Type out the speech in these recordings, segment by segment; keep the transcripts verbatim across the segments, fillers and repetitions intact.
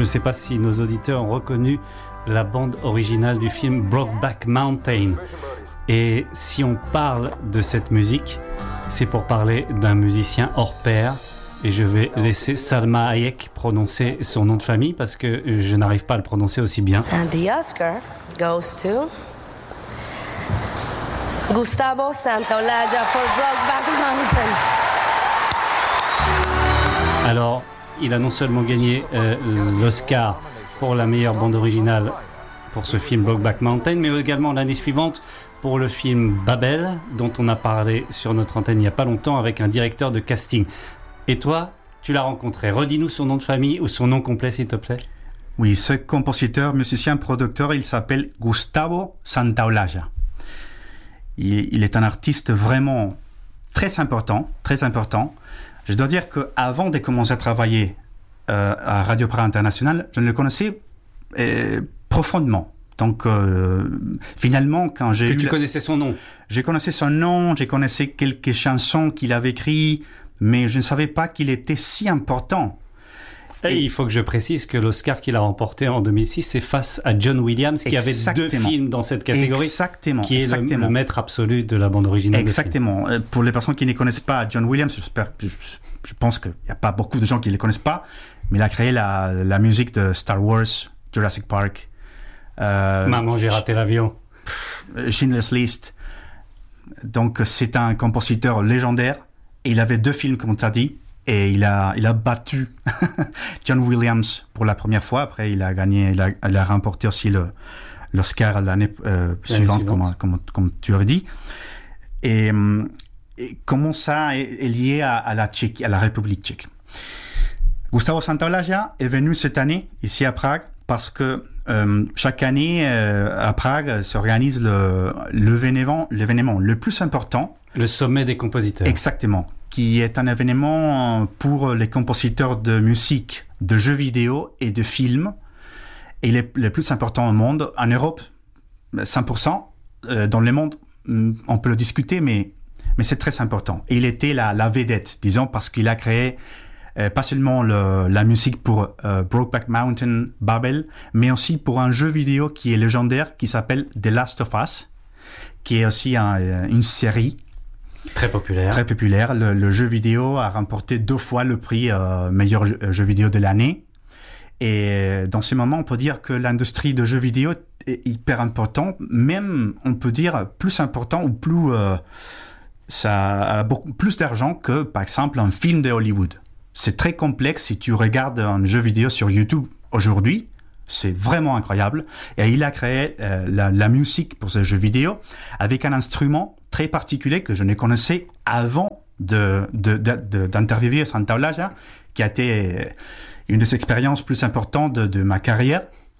ne sais pas si nos auditeurs ont reconnu la bande originale du film Brokeback Mountain. Et si on parle de cette musique, c'est pour parler d'un musicien hors pair. Et je vais laisser Salma Hayek prononcer son nom de famille parce que je n'arrive pas à le prononcer aussi bien. And the Oscar goes to Gustavo Santaolalla for Brokeback Mountain. Alors, il a non seulement gagné euh, l'Oscar pour la meilleure bande originale pour ce film Brokeback Mountain, mais également l'année suivante pour le film Babel, dont on a parlé sur notre antenne il n'y a pas longtemps avec un directeur de casting. Et toi, tu l'as rencontré. Redis-nous son nom de famille ou son nom complet, s'il te plaît. Oui, ce compositeur, musicien, producteur, il s'appelle Gustavo Santaolalla. Il, il est un artiste vraiment très important, très important. Je dois dire qu'avant de commencer à travailler euh, à Radio Prague International, je ne le connaissais euh, profondément. Donc, euh, finalement, quand j'ai que eu... tu la... connaissais son nom. Je connaissais son nom, je connaissais quelques chansons qu'il avait écrites, mais je ne savais pas qu'il était si important. Et, Et il faut que je précise que l'Oscar qu'il a remporté en deux mille six, c'est face à John Williams, qui exactement. avait deux films dans cette catégorie, exactement, qui est exactement. Le, le maître absolu de la bande originale. Exactement. Pour les personnes qui ne connaissent pas John Williams, j'espère, je, je pense qu'il n'y a pas beaucoup de gens qui ne le connaissent pas, mais il a créé la, la musique de Star Wars, Jurassic Park. Euh, Maman, j'ai raté l'avion. Schindler's List. Donc, c'est un compositeur légendaire. Et il avait deux films, comme tu as dit, et il a, il a battu John Williams pour la première fois. Après, il a gagné, il a, il a remporté aussi le, l'Oscar l'année, euh, suivante, suivante. Comme, comme, comme tu avais dit. Et, et comment ça est, est lié à, à la Tchéquie, à la République tchèque. Gustavo Santaolalla est venu cette année ici à Prague parce que euh, chaque année euh, à Prague s'organise le, l'événement, l'événement le plus important. Le sommet des compositeurs. Exactement. Qui est un événement pour les compositeurs de musique, de jeux vidéo et de films. Et il est le plus important au monde. En Europe, cinq pour cent. Dans le monde, on peut le discuter, mais, mais c'est très important. Et il était la, la vedette, disons, parce qu'il a créé euh, pas seulement le, la musique pour euh, Brokeback Mountain, Babel, mais aussi pour un jeu vidéo qui est légendaire, qui s'appelle The Last of Us, qui est aussi un, une série Très populaire. Très populaire. Le, le jeu vidéo a remporté deux fois le prix euh, meilleur jeu, jeu vidéo de l'année. Et dans ces moments, on peut dire que l'industrie de jeux vidéo est hyper importante. Même, on peut dire, plus important ou plus... Euh, ça a beaucoup plus d'argent que, par exemple, un film de Hollywood. C'est très complexe si tu regardes un jeu vidéo sur YouTube aujourd'hui. C'est vraiment incroyable. Et il a créé euh, la, la musique pour ce jeu vidéo avec un instrument très particulier que je ne connaissais avant de, de, de, de, d'interviewer Santaolalla, qui a été une des expériences plus importantes de, de ma carrière.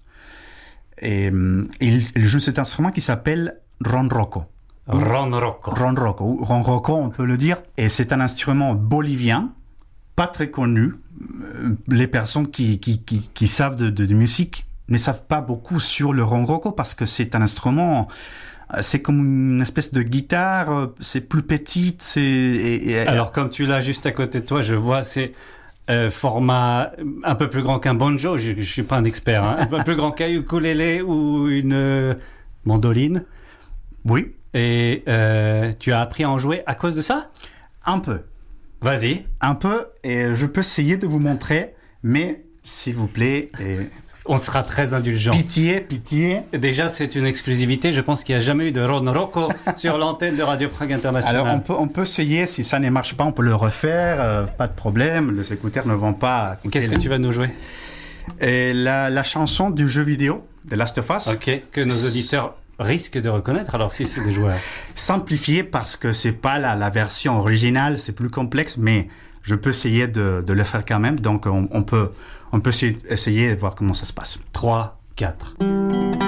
Et il, il joue cet instrument qui s'appelle ronroco. Ronroco. Ronroco. Ronroco, on peut le dire. Et c'est un instrument bolivien, pas très connu. Les personnes qui, qui, qui, qui savent de, de, de musique ne savent pas beaucoup sur le ronroco parce que c'est un instrument, c'est comme une espèce de guitare, c'est plus petite. C'est, et, et, Alors, comme tu l'as juste à côté de toi, je vois, c'est euh, format un peu plus grand qu'un banjo. Je ne suis pas un expert. Hein. Un peu plus grand qu'un ukulélé ou une euh, mandoline. Oui. Et euh, tu as appris à en jouer à cause de ça ? Un peu. Vas-y. Un peu, et je peux essayer de vous montrer, mais s'il vous plaît... Et... On sera très indulgent. Pitié, pitié. Déjà, c'est une exclusivité. Je pense qu'il n'y a jamais eu de ronroco sur l'antenne de Radio Prague International. Alors, on peut, on peut essayer. Si ça ne marche pas, on peut le refaire. Euh, pas de problème. Les écouteurs ne vont pas... Qu'est-ce que tu vas nous jouer ? Et la, la chanson du jeu vidéo, de Last of Us. Ok, que nos auditeurs risquent de reconnaître, alors si c'est des joueurs. Simplifié parce que c'est pas la, la version originale, c'est plus complexe, mais je peux essayer de, de le faire quand même. Donc, on, on peut, on peut essayer de voir comment ça se passe. trois, quatre